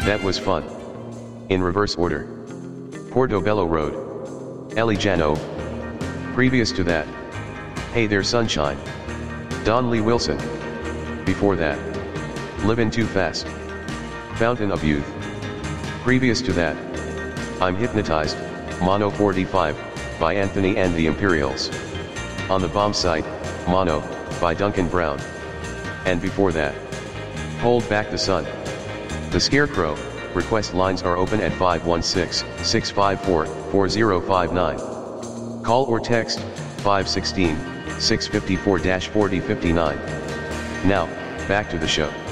That was fun. In reverse order. Portobello Road. Ellie Jano. Previous to that. Hey There Sunshine. Don Lee Wilson. Before that. Livin' Too Fast. Fountain of Youth. Previous to that. I'm Hypnotized, Mono 45, by Anthony and the Imperials. On the Bomb Site, Mono, by Duncan Brown. And before that. Hold Back the Sun. The Scarecrow. Request lines are open at 516-654-4059. Call or text, 516-654-4059. Now, back to the show.